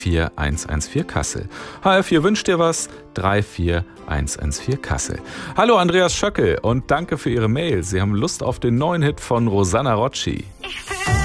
4114 Kassel. HR4 wünscht dir was, 34114 Kassel. Hallo Andreas Schöckel und danke für Ihre Mail. Sie haben Lust auf den neuen Hit von Rosanna Rocci. Ich